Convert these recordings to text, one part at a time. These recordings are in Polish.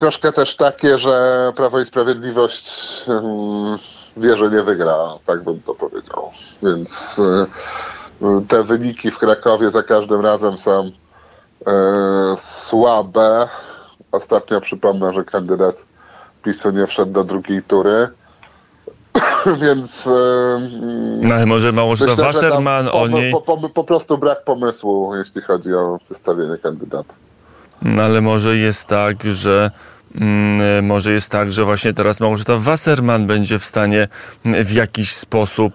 troszkę też takie, że Prawo i Sprawiedliwość wie, że nie wygra, tak bym to powiedział. Więc te wyniki w Krakowie za każdym razem są słabe. Ostatnio przypomnę, że kandydat PiS-u nie wszedł do drugiej tury. Więc no ale może Małgorzata myślę, Wasserman o niej... po prostu brak pomysłu, jeśli chodzi o przedstawienie kandydata. No ale może jest tak, że właśnie teraz Małgorzata Wasserman będzie w stanie w jakiś sposób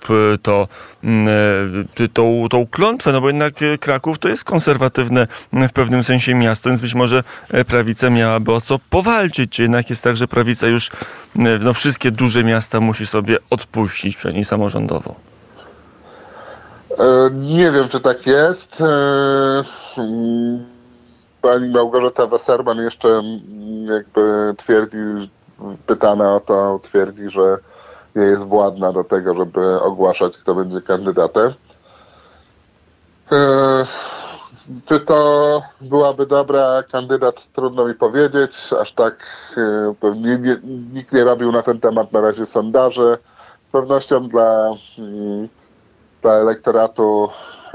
tą klątwę, no bo jednak Kraków to jest konserwatywne w pewnym sensie miasto, więc być może prawica miałaby o co powalczyć, czy jednak jest tak, że prawica już wszystkie duże miasta musi sobie odpuścić, przynajmniej samorządowo. Nie wiem, czy tak jest. Pani Małgorzata Wasserman jeszcze jakby twierdzi, pytana o to, twierdzi, że nie jest władna do tego, żeby ogłaszać, kto będzie kandydatem. Czy to byłaby dobra kandydat, trudno mi powiedzieć. Aż tak pewnie nikt nie robił na ten temat na razie sondaży. Z pewnością dla elektoratu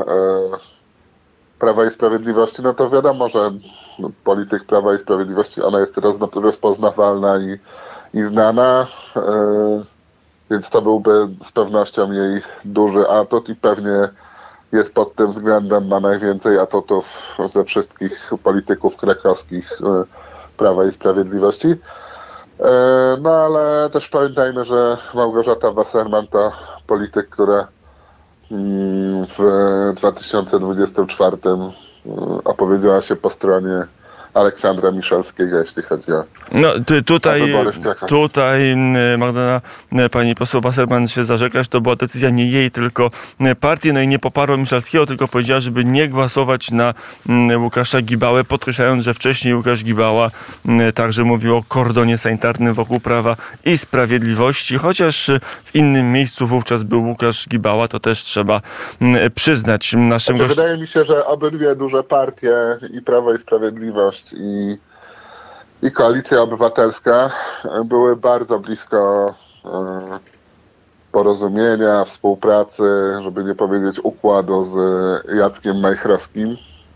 Prawa i Sprawiedliwości, no to wiadomo, że polityk Prawa i Sprawiedliwości, ona jest rozpoznawalna i znana, więc to byłby z pewnością jej duży atut i pewnie jest pod tym względem, ma najwięcej atutów ze wszystkich polityków krakowskich Prawa i Sprawiedliwości. No ale też pamiętajmy, że Małgorzata Wasserman to polityk, która w 2024 opowiedziała się po stronie Aleksandra Miszalskiego, jeśli chodzi o wybory w Krakowie. Tutaj Magdalena, pani poseł Wasserman się zarzeka, że to była decyzja nie jej, tylko partii, no i nie poparła Miszalskiego, tylko powiedziała, żeby nie głosować na Łukasza Gibałę, podkreślając, że wcześniej Łukasz Gibała także mówił o kordonie sanitarnym wokół Prawa i Sprawiedliwości, chociaż w innym miejscu wówczas był Łukasz Gibała, to też trzeba przyznać naszym gościom. Wydaje mi się, że obydwie duże partie, i Prawo i Sprawiedliwość, i Koalicja Obywatelska, były bardzo blisko porozumienia, współpracy, żeby nie powiedzieć układu z Jackiem Majchrowskim.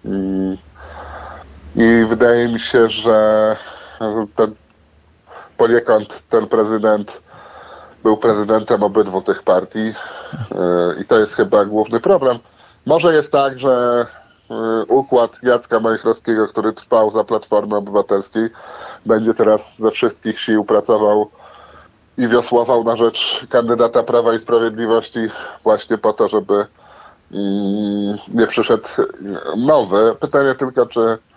I wydaje mi się, że poniekąd ten prezydent był prezydentem obydwu tych partii i to jest chyba główny problem. Może jest tak, że układ Jacka Majchrowskiego, który trwał za Platformy Obywatelskiej, będzie teraz ze wszystkich sił pracował i wiosłował na rzecz kandydata Prawa i Sprawiedliwości właśnie po to, żeby nie przyszedł nowy. Pytanie tylko,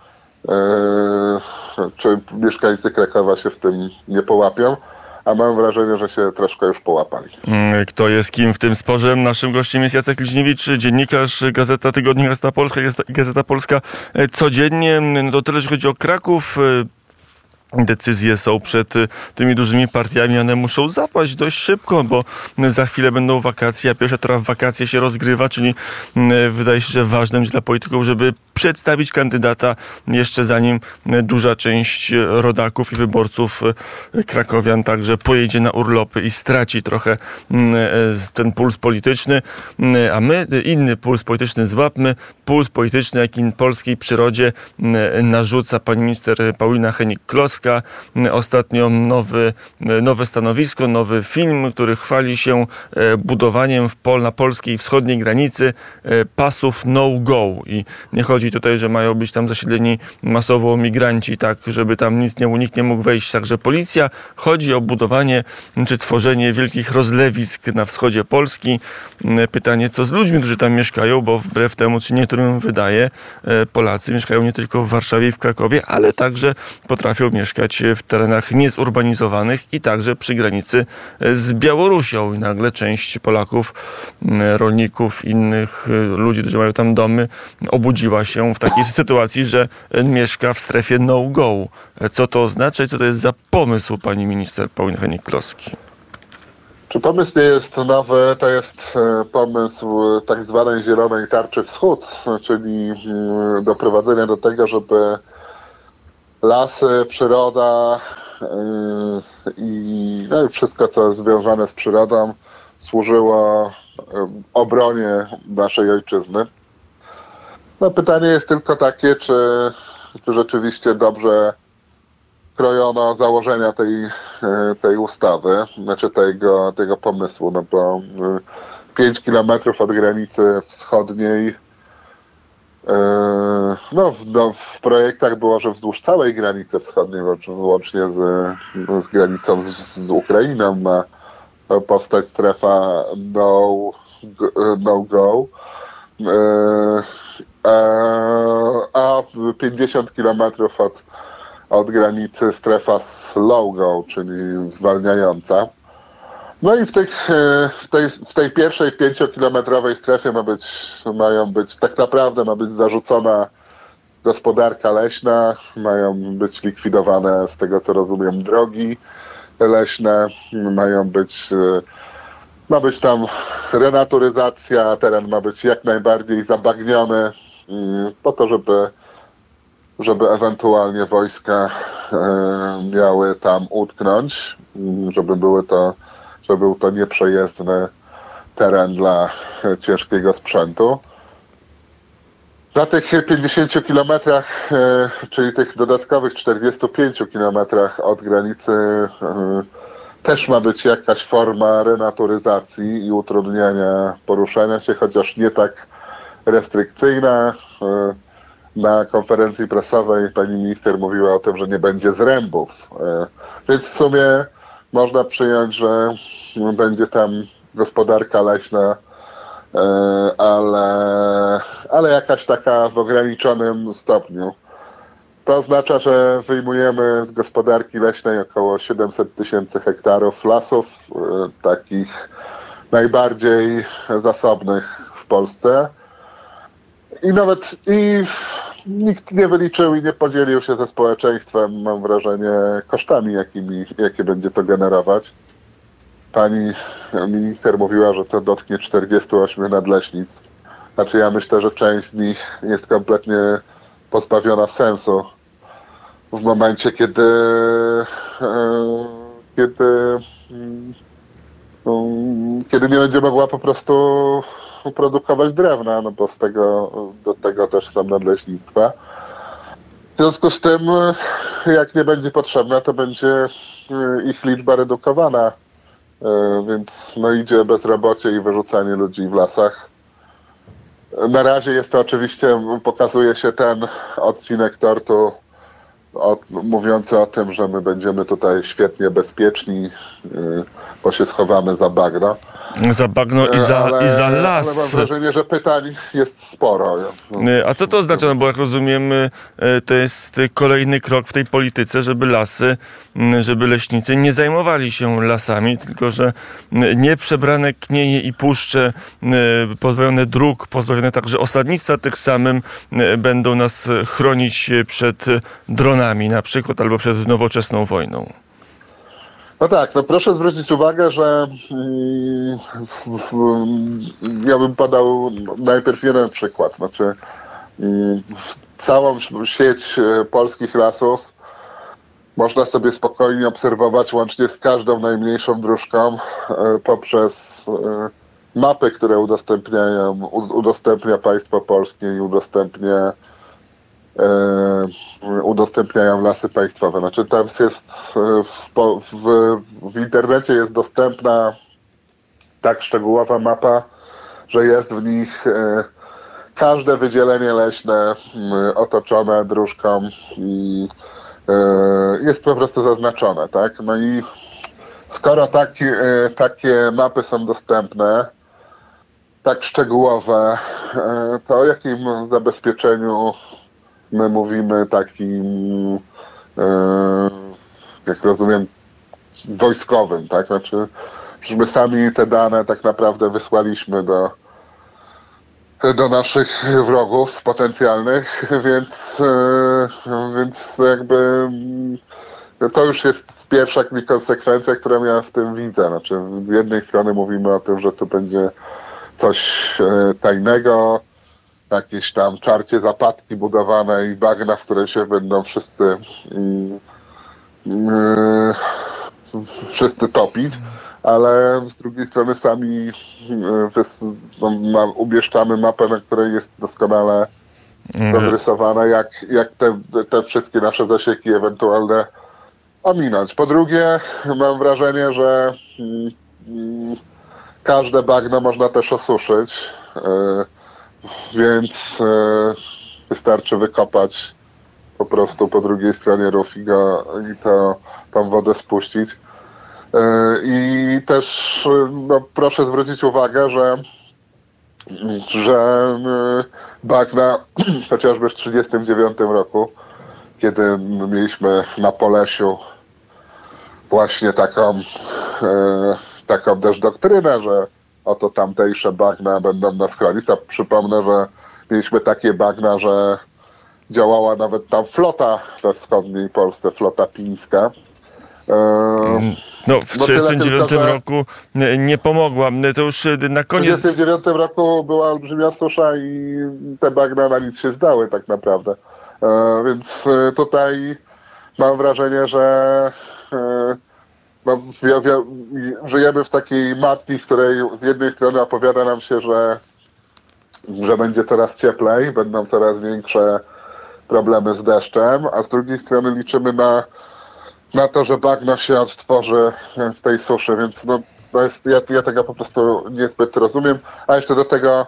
czy mieszkańcy Krakowa się w tym nie połapią. A mam wrażenie, że się troszkę już połapali. Kto jest kim w tym sporze? Naszym gościem jest Jacek Liźniewicz, dziennikarz, Gazeta Tygodnik, Gazeta Polska, Gazeta Polska codziennie. No to tyle, jeśli chodzi o Kraków. Decyzje są przed tymi dużymi partiami, one muszą zapaść dość szybko, bo za chwilę będą wakacje, a pierwsza tura w wakacje się rozgrywa, czyli wydaje się, że ważne dla polityków, żeby przedstawić kandydata jeszcze zanim duża część rodaków i wyborców krakowian także pojedzie na urlopy i straci trochę ten puls polityczny, a my inny puls polityczny złapmy, puls polityczny, jaki polskiej przyrodzie narzuca pani minister Paulina Hennig-Kloska. Ostatnio nowe stanowisko, nowy film, który chwali się budowaniem na polskiej wschodniej granicy pasów no-go. I nie chodzi tutaj, że mają być tam zasiedleni masowo migranci, tak, żeby tam nikt nie mógł wejść, także policja. Chodzi o budowanie czy tworzenie wielkich rozlewisk na wschodzie Polski. Pytanie, co z ludźmi, którzy tam mieszkają, bo wbrew temu, czy niektórym wydaje, Polacy mieszkają nie tylko w Warszawie i w Krakowie, ale także potrafią mieszkać w terenach niezurbanizowanych i także przy granicy z Białorusią. I nagle część Polaków, rolników, innych ludzi, którzy mają tam domy, obudziła się w takiej sytuacji, że mieszka w strefie no-go. Co to oznacza i co to jest za pomysł pani minister Pauliny Hennig-Kloski? Czy pomysł nie jest nowy? To jest pomysł tak zwanej zielonej tarczy wschód, czyli doprowadzenia do tego, żeby lasy, przyroda i wszystko, co jest związane z przyrodą, służyło obronie naszej ojczyzny. No, pytanie jest tylko takie, czy rzeczywiście dobrze krojono założenia tej ustawy, znaczy tego pomysłu, no bo 5 kilometrów od granicy wschodniej, w projektach było, że wzdłuż całej granicy wschodniej, łącznie z granicą z Ukrainą, ma powstać strefa no-go, a 50 kilometrów od granicy strefa slow-go, czyli zwalniająca. No i w tej pierwszej 5-kilometrowej strefie tak naprawdę ma być zarzucona gospodarka leśna, mają być likwidowane, z tego co rozumiem, drogi leśne, ma być tam renaturyzacja, teren ma być jak najbardziej zabagniony po to, żeby ewentualnie wojska miały tam utknąć, żeby był to nieprzejezdny teren dla ciężkiego sprzętu. Na tych 50 kilometrach, czyli tych dodatkowych 45 kilometrach od granicy, też ma być jakaś forma renaturyzacji i utrudniania poruszania się, chociaż nie tak restrykcyjna. Na konferencji prasowej pani minister mówiła o tym, że nie będzie zrębów. Więc w sumie można przyjąć, że będzie tam gospodarka leśna, ale jakaś taka w ograniczonym stopniu. To oznacza, że wyjmujemy z gospodarki leśnej około 700 000 hektarów lasów, takich najbardziej zasobnych w Polsce. I nikt nie wyliczył i nie podzielił się ze społeczeństwem, mam wrażenie, kosztami, jakie będzie to generować. Pani minister mówiła, że to dotknie 48 nadleśnictw. Znaczy ja myślę, że część z nich jest kompletnie pozbawiona sensu w momencie, kiedy nie będzie mogła po prostu produkować drewna, no bo do tego też są nadleśnictwa. W związku z tym, jak nie będzie potrzebna, to będzie ich liczba redukowana, więc idzie bezrobocie i wyrzucanie ludzi w lasach. Na razie jest to oczywiście, pokazuje się ten odcinek tortu mówiący o tym, że my będziemy tutaj świetnie bezpieczni, bo się schowamy za bagno. Za bagno i za las. Ale mam wrażenie, że pytań jest sporo. A co to oznacza? No bo jak rozumiem, to jest kolejny krok w tej polityce, żeby leśnicy nie zajmowali się lasami, tylko że nieprzebrane knieje i puszcze, pozbawione dróg, pozbawione także osadnictwa, tych samym będą nas chronić przed dronami na przykład, albo przed nowoczesną wojną. No tak, proszę zwrócić uwagę, że ja bym podał najpierw jeden przykład. Znaczy, całą sieć polskich lasów można sobie spokojnie obserwować, łącznie z każdą najmniejszą dróżką, poprzez mapy, które udostępnia państwo polskie i udostępniają Lasy Państwowe. Znaczy tam jest w internecie jest dostępna tak szczegółowa mapa, że jest w nich każde wydzielenie leśne otoczone dróżką i jest po prostu zaznaczone, tak? No i skoro takie mapy są dostępne, tak szczegółowe, to o jakim zabezpieczeniu my mówimy, takim, jak rozumiem, wojskowym, tak? Znaczy, że my sami te dane tak naprawdę wysłaliśmy do naszych wrogów potencjalnych, więc jakby to już jest pierwsza konsekwencja, którą ja w tym widzę. Znaczy, z jednej strony mówimy o tym, że tu będzie coś tajnego, jakieś tam czarcie zapadki budowane i bagna, w które się będą wszyscy topić, ale z drugiej strony sami umieszczamy mapę, na której jest doskonale rozrysowane, jak te wszystkie nasze zasieki ewentualne ominąć. Po drugie, mam wrażenie, że każde bagno można też osuszyć, więc wystarczy wykopać po prostu po drugiej stronie rów i tą wodę spuścić. I też proszę zwrócić uwagę, że bagna chociażby w 1939 roku, kiedy mieliśmy na Polesiu właśnie taką też doktrynę, że oto tamtejsze bagna będą nas chronić. A przypomnę, że mieliśmy takie bagna, że działała nawet tam flota we wschodniej Polsce, flota pińska. No, w 1939 roku nie pomogła. To już na koniec... W 1939 roku była olbrzymia susza i te bagna na nic się zdały tak naprawdę. Więc tutaj mam wrażenie, że żyjemy w takiej matni, w której z jednej strony opowiada nam się, że będzie coraz cieplej, będą coraz większe problemy z deszczem, a z drugiej strony liczymy na to, że bagno się odtworzy w tej suszy, więc ja tego po prostu niezbyt rozumiem. A jeszcze do tego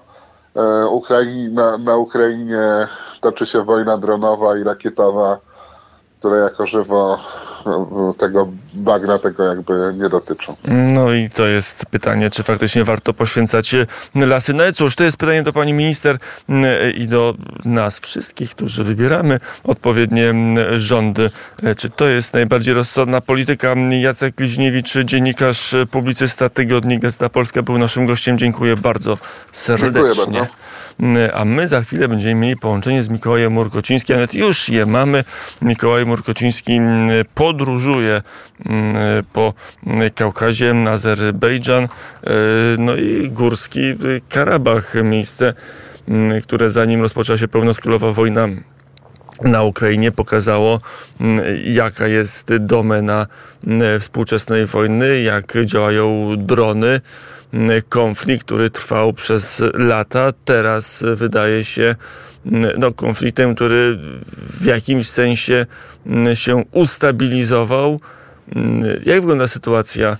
na Ukrainie toczy się wojna dronowa i rakietowa, które jako żywo tego bagna tego jakby nie dotyczą. No i to jest pytanie, czy faktycznie warto poświęcać lasy. No i cóż, to jest pytanie do pani minister i do nas wszystkich, którzy wybieramy odpowiednie rządy. Czy to jest najbardziej rozsądna polityka? Jacek Liźniewicz, dziennikarz, publicysta Tygodnik Gazeta Polska, był naszym gościem. Dziękuję bardzo serdecznie. Dziękuję bardzo. A my za chwilę będziemy mieli połączenie z Mikołajem Murkocińskim, a nawet już je mamy. Mikołaj Murkociński podróżuje po Kaukazie, Azerbejdżan, no i Górski Karabach, miejsce, które zanim rozpoczęła się pełnoskalowa wojna na Ukrainie, pokazało, jaka jest domena współczesnej wojny, jak działają drony. Konflikt, który trwał przez lata, teraz wydaje się konfliktem, który w jakimś sensie się ustabilizował. Jak wygląda sytuacja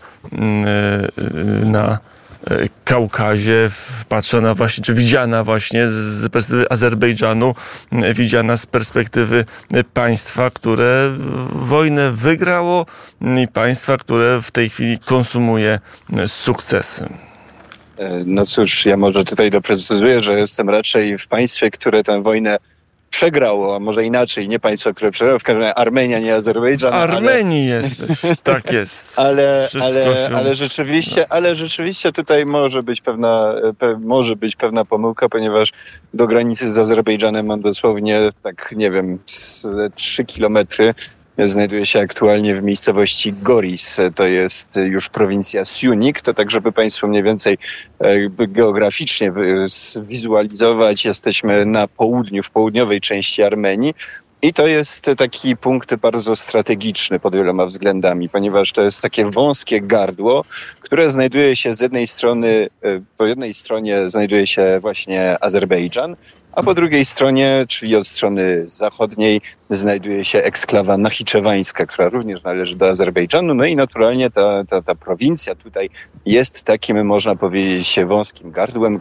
na Kaukazie, patrzona właśnie, czy widziana właśnie z perspektywy Azerbejdżanu, widziana z perspektywy państwa, które wojnę wygrało i państwa, które w tej chwili konsumuje sukcesy? No cóż, ja może tutaj doprecyzuję, że jestem raczej w państwie, które tę wojnę przegrało, a może inaczej, nie państwo, które przegrało, w każdym razie Armenia, nie Azerbejdżan. W Armenii jesteś, tak jest. Ale rzeczywiście tutaj może być pewna pomyłka, ponieważ do granicy z Azerbejdżanem mam dosłownie, tak nie wiem, 3 kilometry. Znajduje się aktualnie w miejscowości Goris. To jest już prowincja Syunik. To tak, żeby Państwo mniej więcej geograficznie zwizualizować, jesteśmy na południu, w południowej części Armenii. I to jest taki punkt bardzo strategiczny pod wieloma względami, ponieważ to jest takie wąskie gardło, które znajduje się z jednej strony, po jednej stronie znajduje się właśnie Azerbejdżan, a po drugiej stronie, czyli od strony zachodniej, znajduje się eksklawa nachiczewańska, która również należy do Azerbejdżanu. No i naturalnie ta prowincja tutaj jest takim, można powiedzieć, wąskim gardłem,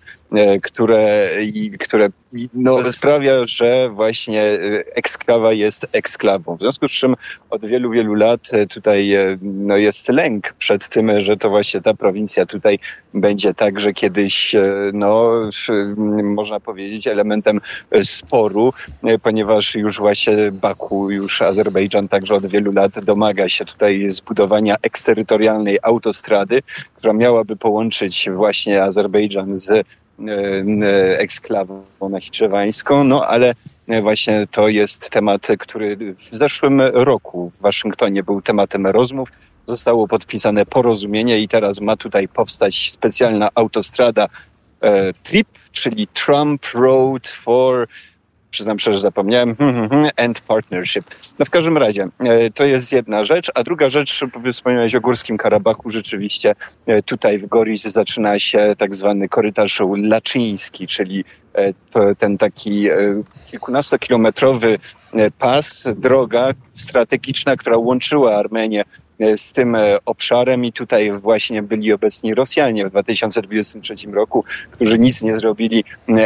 które sprawia, że właśnie eksklawa jest eksklawą. W związku z czym od wielu, wielu lat tutaj jest lęk przed tym, że to właśnie ta prowincja tutaj będzie także kiedyś, można powiedzieć, elementem sporu, ponieważ już właśnie Baku, już Azerbejdżan także od wielu lat domaga się tutaj zbudowania eksterytorialnej autostrady, która miałaby połączyć właśnie Azerbejdżan z eksklawą nachiczewańską, no ale właśnie to jest temat, który w zeszłym roku w Waszyngtonie był tematem rozmów. Zostało podpisane porozumienie i teraz ma tutaj powstać specjalna autostrada TRIP, czyli Trump Road for... Przyznam szczerze, że zapomniałem. And Partnership. No w każdym razie, to jest jedna rzecz. A druga rzecz, wspomniałeś o Górskim Karabachu. Rzeczywiście tutaj w Goris zaczyna się tak zwany korytarz laczyński, czyli ten taki kilkunastokilometrowy pas, droga strategiczna, która łączyła Armenię z tym obszarem i tutaj właśnie byli obecni Rosjanie w 2023 roku, którzy nic nie zrobili,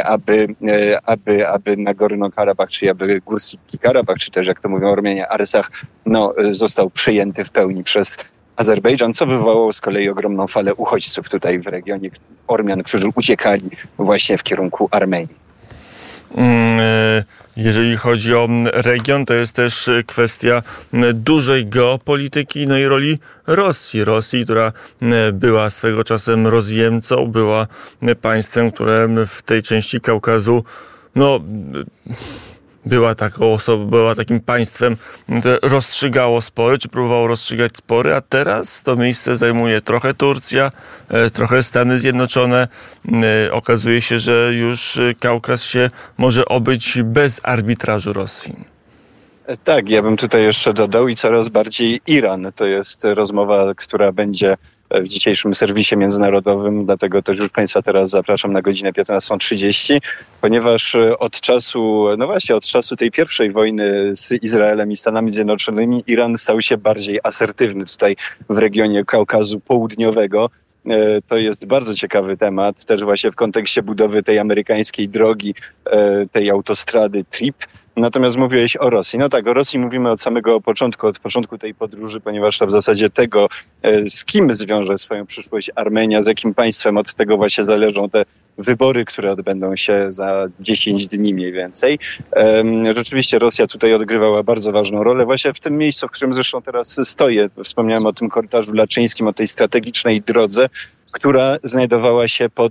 aby Nagorno-Karabach, czy aby Górski Karabach, czy też jak to mówią Ormianie, Arsach, został przejęty w pełni przez Azerbejdżan, co wywołało z kolei ogromną falę uchodźców tutaj w regionie Ormian, którzy uciekali właśnie w kierunku Armenii. Jeżeli chodzi o region, to jest też kwestia dużej geopolityki, no i roli Rosji, która była swego czasem rozjemcą, była państwem, które w tej części Kaukazu, była takim państwem, które rozstrzygało spory, czy próbowało rozstrzygać spory, a teraz to miejsce zajmuje trochę Turcja, trochę Stany Zjednoczone. Okazuje się, że już Kaukaz się może obyć bez arbitrażu Rosji. Tak, ja bym tutaj jeszcze dodał i coraz bardziej Iran. To jest rozmowa, która będzie w dzisiejszym serwisie międzynarodowym, dlatego też już Państwa teraz zapraszam na godzinę 15:30, ponieważ od czasu tej pierwszej wojny z Izraelem i Stanami Zjednoczonymi Iran stał się bardziej asertywny tutaj w regionie Kaukazu Południowego. To jest bardzo ciekawy temat, też właśnie w kontekście budowy tej amerykańskiej drogi, tej autostrady TRIP. Natomiast mówiłeś o Rosji. No tak, o Rosji mówimy od samego początku, od początku tej podróży, ponieważ to w zasadzie tego, z kim zwiąże swoją przyszłość Armenia, z jakim państwem, od tego właśnie zależą te wybory, które odbędą się za 10 dni mniej więcej. Rzeczywiście Rosja tutaj odgrywała bardzo ważną rolę właśnie w tym miejscu, w którym zresztą teraz stoję. Wspomniałem o tym korytarzu laczyńskim, o tej strategicznej drodze, która znajdowała się po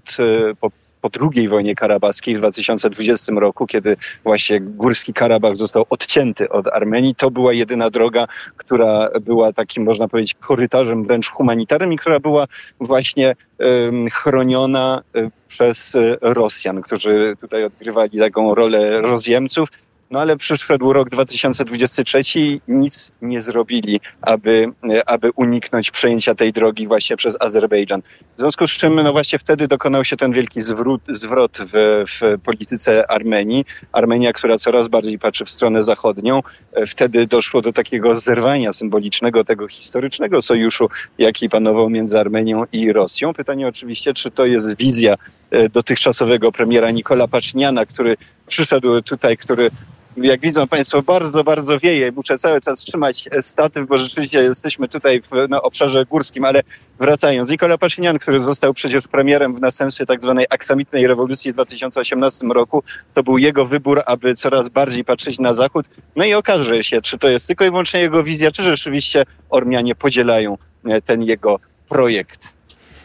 II wojnie karabachskiej w 2020 roku, kiedy właśnie Górski Karabach został odcięty od Armenii. To była jedyna droga, która była takim, można powiedzieć, korytarzem wręcz humanitarnym i która była właśnie chroniona przez Rosjan, którzy tutaj odgrywali taką rolę rozjemców. No ale przyszedł rok 2023 i nic nie zrobili, aby uniknąć przejęcia tej drogi właśnie przez Azerbejdżan. W związku z czym właśnie wtedy dokonał się ten wielki zwrot w polityce Armenii. Armenia, która coraz bardziej patrzy w stronę zachodnią. Wtedy doszło do takiego zerwania symbolicznego tego historycznego sojuszu, jaki panował między Armenią i Rosją. Pytanie oczywiście, czy to jest wizja dotychczasowego premiera Nikola Pasziniana, który przyszedł tutaj, który, jak widzą Państwo, bardzo, bardzo wieje. Muszę cały czas trzymać statyw, bo rzeczywiście jesteśmy tutaj w obszarze górskim, ale wracając. Nikola Paszinian, który został przecież premierem w następstwie tak zwanej aksamitnej rewolucji w 2018 roku, to był jego wybór, aby coraz bardziej patrzeć na zachód. No i okaże się, czy to jest tylko i wyłącznie jego wizja, czy rzeczywiście Ormianie podzielają ten jego projekt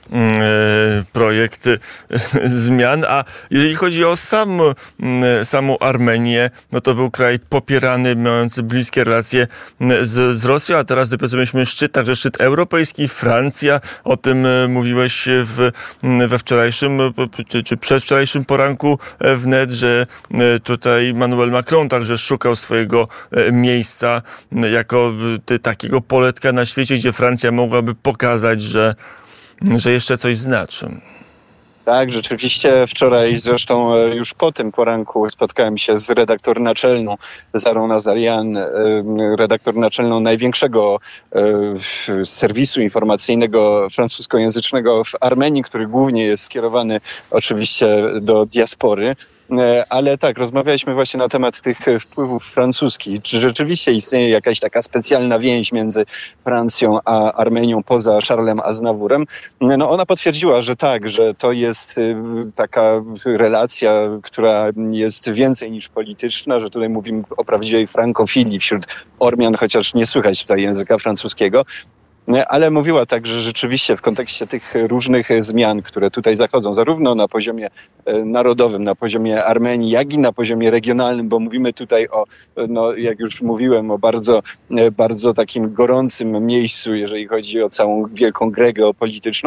zmian, a jeżeli chodzi o samą Armenię, no to był kraj popierany, mający bliskie relacje z Rosją, a teraz dopiero mieliśmy także szczyt europejski, Francja, o tym mówiłeś we wczorajszym, czy przedwczorajszym poranku wnet, że tutaj Emmanuel Macron także szukał swojego miejsca jako takiego poletka na świecie, gdzie Francja mogłaby pokazać, że jeszcze coś znaczy. Tak, rzeczywiście wczoraj zresztą już po tym poranku spotkałem się z redaktor naczelną Zarą Nazarian, redaktor naczelną największego serwisu informacyjnego francuskojęzycznego w Armenii, który głównie jest skierowany oczywiście do diaspory. Ale tak, rozmawialiśmy właśnie na temat tych wpływów francuskich. Czy rzeczywiście istnieje jakaś taka specjalna więź między Francją a Armenią poza Charlesem Aznavourem? No ona potwierdziła, że tak, że to jest taka relacja, która jest więcej niż polityczna, że tutaj mówimy o prawdziwej frankofilii wśród Ormian, chociaż nie słychać tutaj języka francuskiego. Ale mówiła tak, że rzeczywiście w kontekście tych różnych zmian, które tutaj zachodzą, zarówno na poziomie narodowym, na poziomie Armenii, jak i na poziomie regionalnym, bo mówimy tutaj o, jak już mówiłem, o bardzo, bardzo takim gorącym miejscu, jeżeli chodzi o całą wielką grę geopolityczną,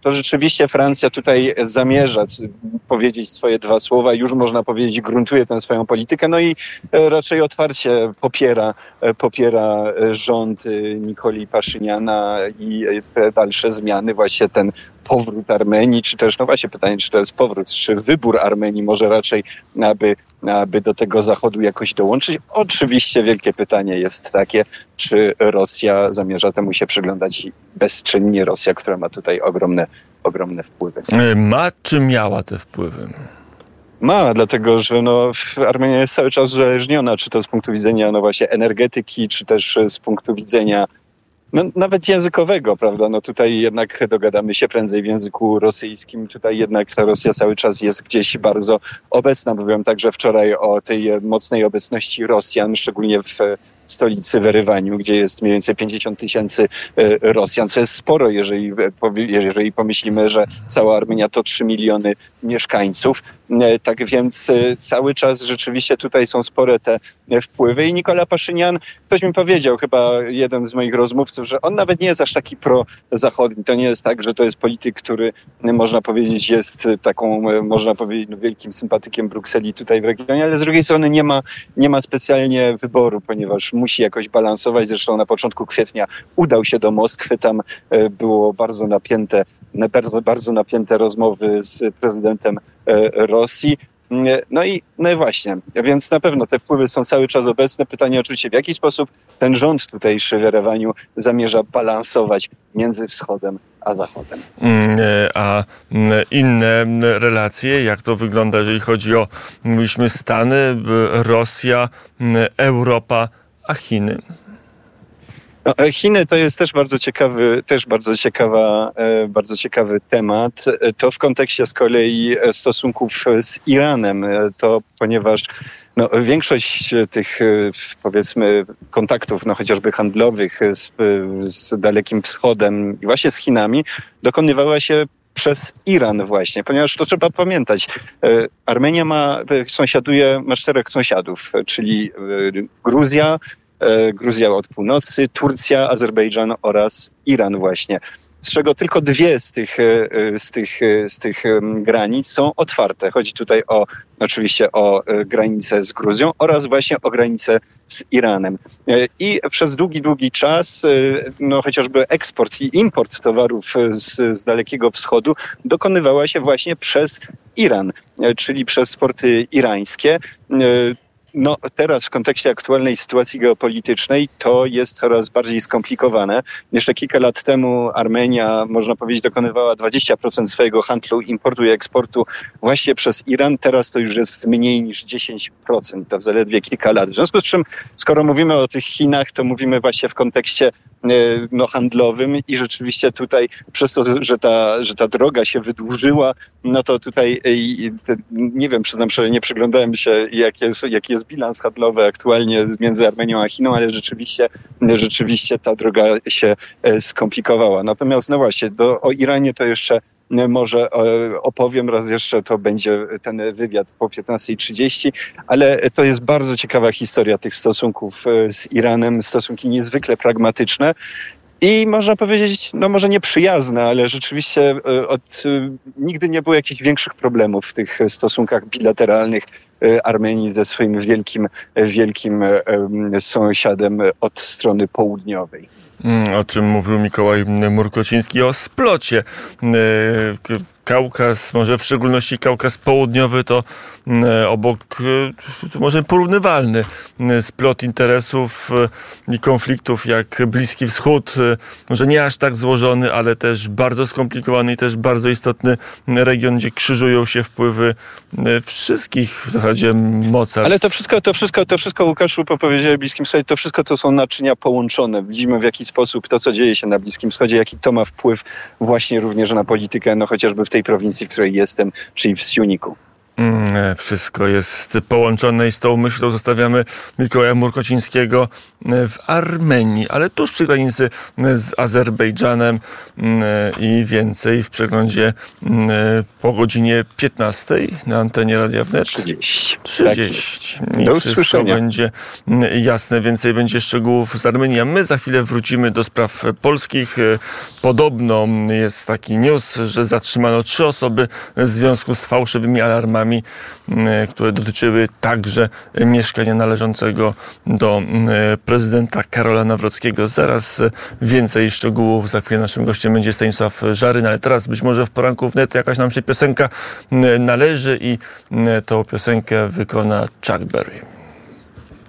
to rzeczywiście Francja tutaj zamierza powiedzieć swoje dwa słowa, już można powiedzieć, gruntuje tę swoją politykę, no i raczej otwarcie popiera rząd Nikoli Paszyniana i te dalsze zmiany, właśnie ten powrót Armenii, czy też, no właśnie pytanie, czy to jest powrót, czy wybór Armenii może raczej, aby do tego Zachodu jakoś dołączyć. Oczywiście wielkie pytanie jest takie, czy Rosja zamierza temu się przyglądać bezczynnie, Rosja, która ma tutaj ogromne wpływy. Ma czy miała te wpływy? Ma, dlatego że Armenia jest cały czas uzależniona, czy to z punktu widzenia właśnie energetyki, czy też z punktu widzenia nawet językowego, prawda? Tutaj jednak dogadamy się prędzej w języku rosyjskim. Tutaj jednak ta Rosja cały czas jest gdzieś bardzo obecna. Mówiłem także wczoraj o tej mocnej obecności Rosjan, szczególnie w stolicy w Erywaniu, gdzie jest mniej więcej 50 000 Rosjan, co jest sporo, jeżeli pomyślimy, że cała Armenia to 3 miliony mieszkańców. Tak więc cały czas rzeczywiście tutaj są spore te wpływy i Nikola Paszynian, ktoś mi powiedział, chyba jeden z moich rozmówców, że on nawet nie jest aż taki prozachodni. To nie jest tak, że to jest polityk, który można powiedzieć jest taką, można powiedzieć, wielkim sympatykiem Brukseli tutaj w regionie, ale z drugiej strony nie ma specjalnie wyboru, ponieważ musi jakoś balansować. Zresztą na początku kwietnia udał się do Moskwy, tam było bardzo napięte rozmowy z prezydentem Rosji. No i właśnie, więc na pewno te wpływy są cały czas obecne. Pytanie oczywiście, w jaki sposób ten rząd tutejszy w Erewaniu zamierza balansować między wschodem a zachodem. A inne relacje, jak to wygląda, jeżeli chodzi o, mówiliśmy, Stany, Rosja, Europa, a Chiny? Chiny to jest też bardzo ciekawy temat. To w kontekście z kolei stosunków z Iranem, to ponieważ większość tych, powiedzmy, kontaktów, chociażby handlowych z Dalekim Wschodem i właśnie z Chinami dokonywała się przez Iran właśnie, ponieważ to trzeba pamiętać. Armenia ma 4 sąsiadów, czyli Gruzja od północy, Turcja, Azerbejdżan oraz Iran właśnie. Z czego tylko 2 z tych granic są otwarte. Chodzi tutaj oczywiście o granicę z Gruzją oraz właśnie o granicę z Iranem. I przez długi czas chociażby eksport i import towarów z Dalekiego Wschodu dokonywała się właśnie przez Iran, czyli przez porty irańskie. Teraz w kontekście aktualnej sytuacji geopolitycznej to jest coraz bardziej skomplikowane. Jeszcze kilka lat temu Armenia, można powiedzieć, dokonywała 20% swojego handlu, importu i eksportu właśnie przez Iran. Teraz to już jest mniej niż 10%, to w zaledwie kilka lat. W związku z czym, skoro mówimy o tych Chinach, to mówimy właśnie w kontekście handlowym i rzeczywiście tutaj przez to, że ta droga się wydłużyła, to tutaj nie wiem, przyznam szczerze, nie przyglądałem się jaki jest bilans handlowy aktualnie między Armenią a Chiną, ale rzeczywiście ta droga się skomplikowała. Natomiast właśnie, o Iranie to jeszcze może opowiem raz jeszcze, to będzie ten wywiad po 15:30, ale to jest bardzo ciekawa historia tych stosunków z Iranem, stosunki niezwykle pragmatyczne i można powiedzieć, może nie przyjazne, ale rzeczywiście nigdy nie było jakichś większych problemów w tych stosunkach bilateralnych Armenii ze swoim wielkim sąsiadem od strony południowej. O czym mówił Mikołaj Murkociński, o splocie. Kaukaz, może w szczególności Kaukaz Południowy, to obok, może porównywalny splot interesów i konfliktów jak Bliski Wschód. Może nie aż tak złożony, ale też bardzo skomplikowany i też bardzo istotny region, gdzie krzyżują się wpływy wszystkich w zasadzie mocarstw. Ale to wszystko Łukaszu, powiedziałeś o Bliskim Wschodzie, to wszystko to są naczynia połączone. Widzimy, w jaki sposób to, co dzieje się na Bliskim Wschodzie, jaki to ma wpływ właśnie również na politykę, chociażby w tej prowincji, w której jestem, czyli w Siuniku. Wszystko jest połączone i z tą myślą zostawiamy Mikołaja Murkocińskiego w Armenii, ale tuż przy granicy z Azerbejdżanem i więcej w przeglądzie po godzinie 15 na antenie Radia Wnet. 30. I do wszystko usłyszenia. będzie jasne, więcej będzie szczegółów z Armenii, a my za chwilę wrócimy do spraw polskich. Podobno jest taki news, że zatrzymano 3 osoby w związku z fałszywymi alarmami, które dotyczyły także mieszkania należącego do prezydenta Karola Nawrockiego. Zaraz więcej szczegółów. Za chwilę naszym gościem będzie Stanisław Żaryn, ale teraz być może w poranku wnet jakaś nam się piosenka należy i tą piosenkę wykona Chuck Berry.